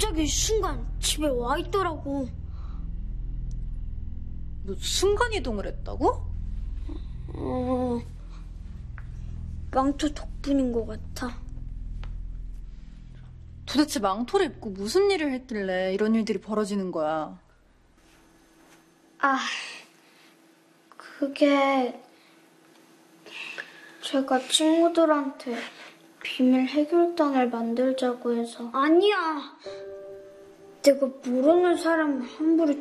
갑자기 순간 집에 와 있더라고. 너 순간이동을 했다고? 망토 덕분인 것 같아. 도대체 망토를 입고 무슨 일을 했길래 이런 일들이 벌어지는 거야? 그게 제가 친구들한테 비밀 해결단을 만들자고 해서. 아니야. 내가 모르는 사람 함부로